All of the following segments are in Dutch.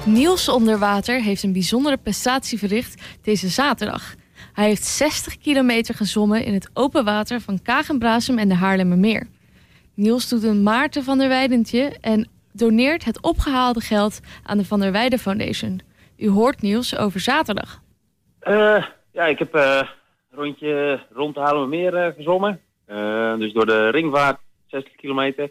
Niels onder water heeft een bijzondere prestatie verricht deze zaterdag. Hij heeft 60 kilometer gezwommen in het open water van Kagen-Brasem en de Haarlemmermeer. Niels doet een Maarten van der Weidentje en doneert het opgehaalde geld aan de Van der Weijden Foundation. U hoort Niels over zaterdag. Ik heb een rondje rond de Haarlemmermeer gezwommen. Dus door de ringvaart, 60 kilometer.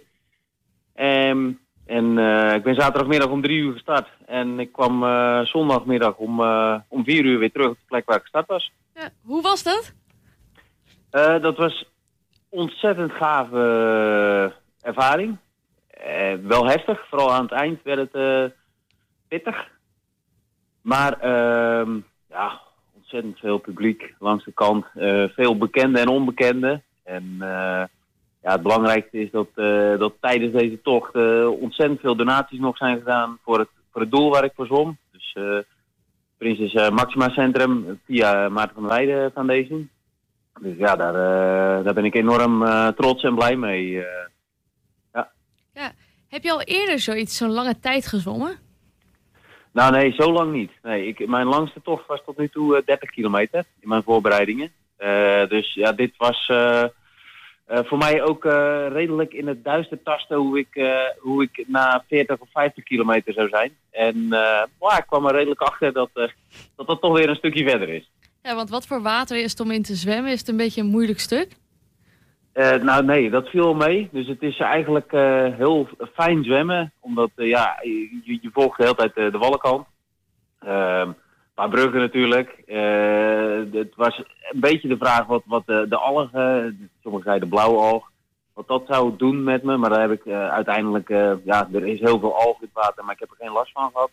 Ik ben zaterdagmiddag om 3 uur gestart. En ik kwam zondagmiddag om 4 uur weer terug op de plek waar ik gestart was. Ja, hoe was dat? Dat was ontzettend gave ervaring. Wel heftig, vooral aan het eind werd het pittig. Maar ontzettend veel publiek langs de kant. Veel bekende en onbekende. En het belangrijkste is dat tijdens deze tocht ontzettend veel donaties nog zijn gedaan voor het doel waar ik voor zwom. Dus Prinses Maxima Centrum via Maarten van der Weijden Foundation. Dus ja, daar ben ik enorm trots en blij mee. Ja. Heb je al eerder zo'n lange tijd gezwommen? Nou nee, zo lang niet. Nee, mijn langste tocht was tot nu toe 30 kilometer in mijn voorbereidingen. Dus ja, dit was voor mij ook redelijk in het duister tasten hoe ik na 40 of 50 kilometer zou zijn. En ik kwam er redelijk achter dat toch weer een stukje verder is. Ja, want wat voor water is het om in te zwemmen? Is het een beetje een moeilijk stuk? Nee, dat viel mee. Dus het is eigenlijk heel fijn zwemmen. Omdat je volgt de hele tijd de wallenkant. Een paar bruggen natuurlijk. Het was een beetje de vraag wat de algen, sommigen zeiden blauwe alg, wat dat zou doen met me. Maar daar heb ik uiteindelijk, er is heel veel alg in het water, maar ik heb er geen last van gehad.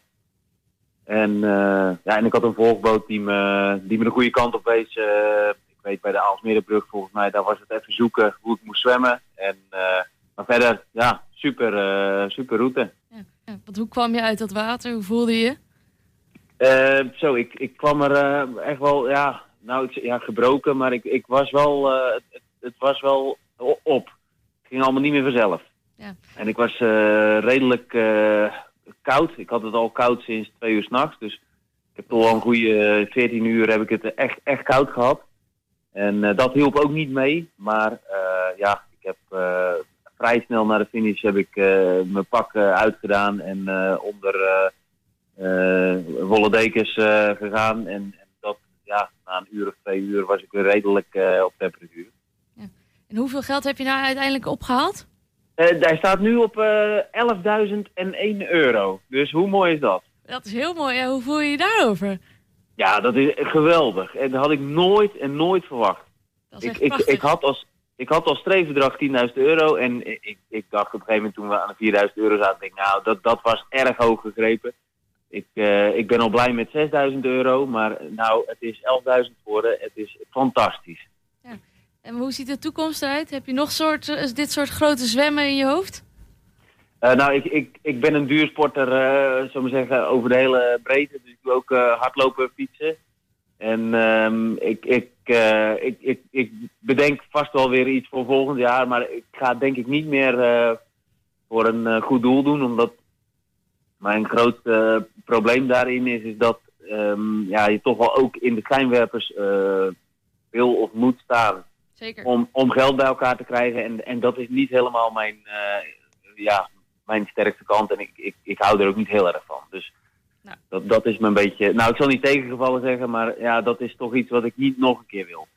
En ik had een volgboot die me de goede kant op wees. Ik weet bij de Aalsmeerbrug volgens mij, daar was het even zoeken hoe ik moest zwemmen. Maar verder, ja, super route. Ja, want hoe kwam je uit dat water? Hoe voelde je? Ik kwam er echt wel, gebroken, maar ik was wel, het was wel op. Het ging allemaal niet meer vanzelf. Ja. En ik was redelijk koud. Ik had het al koud sinds 2 uur 's nachts, dus ik heb toch al een goede 14 uur heb ik het echt koud gehad. En dat hielp ook niet mee, maar ik heb vrij snel na de finish heb ik mijn pak uitgedaan en onder wollen dekens gegaan. En dat, na een uur of 2 uur was ik weer redelijk op temperatuur. Ja. En hoeveel geld heb je nou uiteindelijk opgehaald? Hij staat nu op €11.001. Dus hoe mooi is dat? Dat is heel mooi. Ja, hoe voel je je daarover? Ja, dat is geweldig. En dat had ik nooit verwacht. Dat is echt prachtig. Ik had als streefbedrag €10.000 en ik dacht op een gegeven moment toen we aan de €4.000 zaten, denk ik, dat was erg hoog gegrepen. Ik ben al blij met €6.000, maar nou, het is 11.000 geworden. Het is fantastisch. Ja. En hoe ziet de toekomst eruit? Heb je nog dit soort grote zwemmen in je hoofd? Ik ben een duursporter, zullen we zeggen, over de hele breedte. Dus ik doe ook hardlopen, fietsen. En ik bedenk vast wel weer iets voor volgend jaar. Maar ik ga denk ik niet meer voor een goed doel doen. Omdat mijn grootste probleem daarin is dat je toch wel ook in de schijnwerpers wil of moet staan. Zeker. Om geld bij elkaar te krijgen. En dat is niet helemaal mijn sterkste kant. En ik hou er ook niet heel erg van. Dus dat is me een beetje... Nou, ik zal niet tegengevallen zeggen, maar ja, dat is toch iets wat ik niet nog een keer wil.